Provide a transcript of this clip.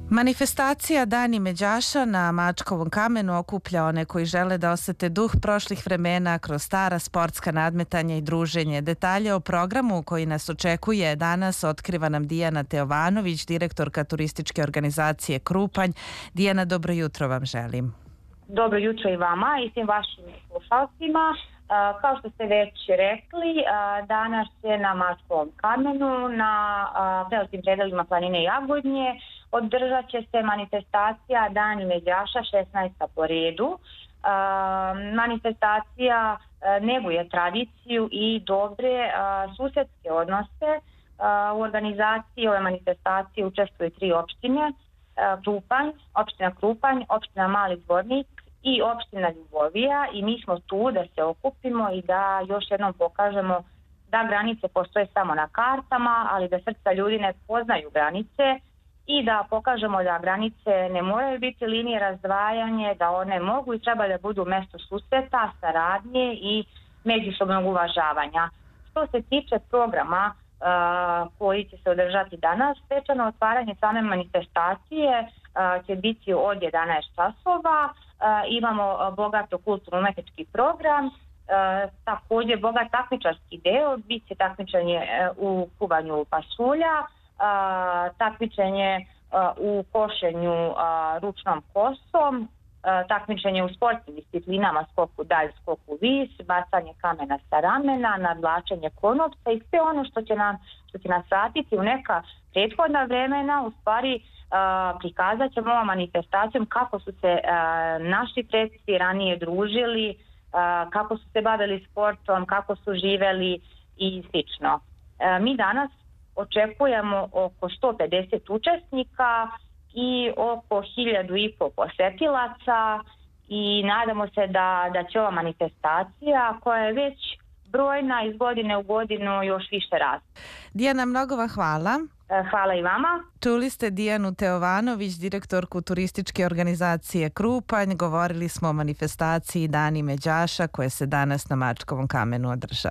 Manifestacija Dani Međaša na Mačkovom kamenu okuplja one koji žele da osete duh prošlih vremena kroz stara sportska nadmetanja i druženje. Detalje o programu koji nas očekuje danas otkriva nam Dijana Teovanović, direktorka turističke organizacije Krupanj. Dijana, dobro jutro vam želim. Dobro jutro i vama i svim vašim slušalcima. Kao što ste već rekli, danas je na Mačkovom kamenu na preletim predelima planine Jagodnje održat će se manifestacija Dani Međaša 16. po redu. Manifestacija neguje tradiciju i dobre susedske odnose. U organizaciji ove manifestacije učestvuju 3 opštine: opština Krupanj, opština Mali Zvornik i opština Ljubovija, i mi smo tu da se okupimo i da još jednom pokažemo da granice postoje samo na kartama, ali da srca ljudi ne poznaju granice, i da pokažemo da granice ne moraju biti linije razdvajanja, da one mogu i treba da budu mesto susreta, saradnje i međusobnog uvažavanja. Što se tiče programa koji će se održati danas, svečano otvaranje same manifestacije će biti od 11 časova. Imamo bogato kulturno-umetnički program, također bogat takmičarski deo, bit će takmičenje u kuvanju pasulja, takmičenje u košenju ručnom kosom, takmičenje u sportskim disciplinama, skoku dalj, skoku vis, bacanje kamena sa ramena, nadvlačenje konopca i sve ono što će nas vratiti u neka prethodna vremena. U stvari prikazat ćemo ovom manifestacijom kako su se naši predci ranije družili, kako su se bavili sportom, kako su živeli i slično. Mi danas očekujemo oko 150 učesnika i oko 1.500 posetilaca i nadamo se da će ova manifestacija, koja je već brojna, iz godine u godinu još više rasti. Dijana, mnogo vam hvala. Hvala i vama. Čuli ste Dijanu Teovanović, direktorku turističke organizacije Krupanj. Govorili smo o manifestaciji Dani Međaša koje se danas na Mačkovom kamenu održava.